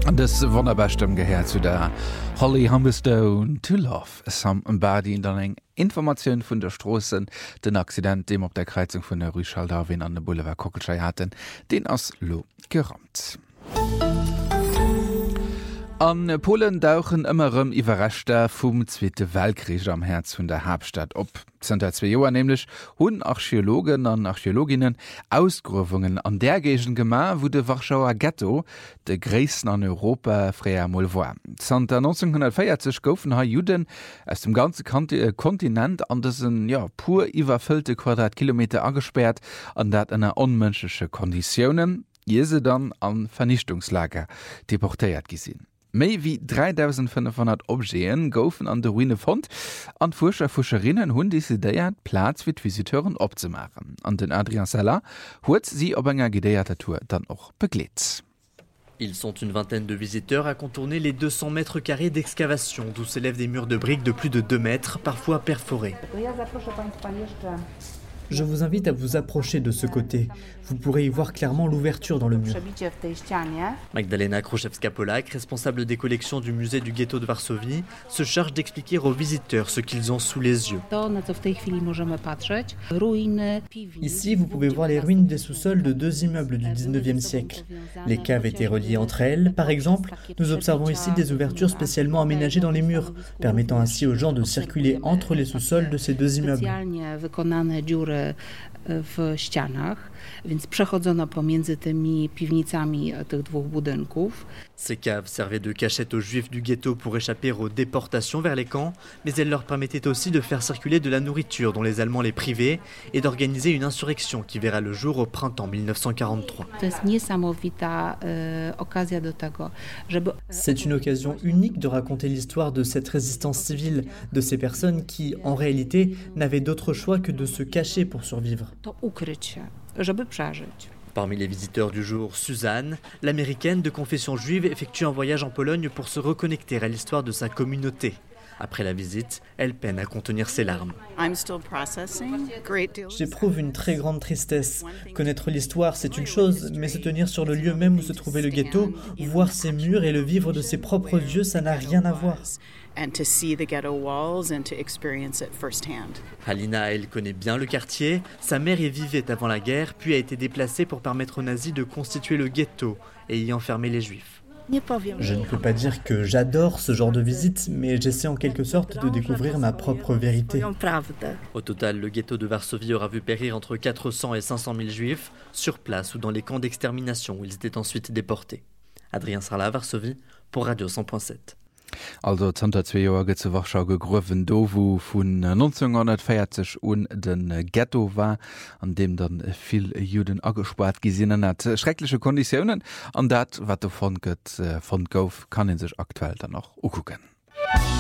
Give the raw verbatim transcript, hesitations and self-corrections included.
Und das wunderbar Stimme gehört zu der Holly Humberstone to Love Somebody in der Information von der Straße, den Accident, dem auf der Kreuzung von der Rue Charles Darwin an der Boulevard Kokelschei hatten, den aus Lo gerammt. An Polen tauchen immerem Überreste vom Zweiten Weltkrieg am Herz von der Hauptstadt op. Sind zwei Jahre nämlich hun Archäologen und Archäologinnen Ausgrabungen an der Gegend gemacht, wo der Warschauer Ghetto der größten an Europa früher mal war. Seit neunzehnhundertvierzig goufen ha Juden aus dem ganzen Kontinent an diesen ja pur überfüllte Quadratkilometer angesperrt, an dat in unmenschliche Konditionen, je sie dann an Vernichtungslager deportiert gesehen. Mehr wie dreitausendfünfhundert Objekte goufen an der Ruine fand, an Forscher Forscherinnen hun desideiert Platz für die Visiteuren abzumachen. An den Adrien Sala hat sie auf einer gedeierte Tour dann auch begleitet. Ils sont une vingtaine de visiteurs à contourner les deux cents mètres carrés d'excavation, d'où s'élèvent des murs de briques de plus de deux mètres, parfois perforés. Je vous invite à vous approcher de ce côté. Vous pourrez y voir clairement l'ouverture dans le mur. Magdalena Kruszewska-Polak, responsable des collections du musée du ghetto de Varsovie, se charge d'expliquer aux visiteurs ce qu'ils ont sous les yeux. Ici, vous pouvez voir les ruines des sous-sols de deux immeubles du dix-neuvième siècle. Les caves étaient reliées entre elles. Par exemple, nous observons ici des ouvertures spécialement aménagées dans les murs, permettant ainsi aux gens de circuler entre les sous-sols de ces deux immeubles. w ścianach, więc przechodzono pomiędzy tymi piwnicami tych dwóch budynków. Ces caves servaient de cachette aux juifs du ghetto pour échapper aux déportations vers les camps, mais elles leur permettaient aussi de faire circuler de la nourriture dont les Allemands les privaient et d'organiser une insurrection qui verra le jour au printemps mille neuf cent quarante-trois. To jest niesamowita e, okazja do tego, żeby... C'est une occasion unique de raconter l'histoire de cette résistance civile, de ces personnes qui, en réalité, n'avaient d'autre choix que de se cacher pour survivre. To ukryć się, żeby przeżyć. Parmi les visiteurs du jour, Suzanne, l'américaine de confession juive, effectue un voyage en Pologne pour se reconnecter à l'histoire de sa communauté. Après la visite, elle peine à contenir ses larmes. J'éprouve une très grande tristesse. Connaître l'histoire, c'est une chose, mais se tenir sur le lieu même où se trouvait le ghetto, voir ses murs et le vivre de ses propres yeux, ça n'a rien à voir. And to see the ghetto walls and to experience it firsthand. Halina, elle connaît bien le quartier. Sa mère y vivait avant la guerre, puis a été déplacée pour permettre aux nazis de constituer le ghetto et y enfermer les juifs. Je ne peux pas dire que j'adore ce genre de visite, mais j'essaie en quelque sorte de découvrir ma propre vérité. Au total, le ghetto de Varsovie aura vu périr entre quatre cents et cinq cent mille juifs, sur place ou dans les camps d'extermination où ils étaient ensuite déportés. Adrien Sarla, Varsovie, pour Radio cent point sept. Also zwanzig zwei Jahre get zu Warschau gegroven do wo vun neunzehnhundertvierzig un den Ghetto war, an dem dann viel Juden agespart gesinnen hat. Schreckliche Konditionen an dat wat davon gëtt von gouf kann en sich aktuell dann noch ukucken.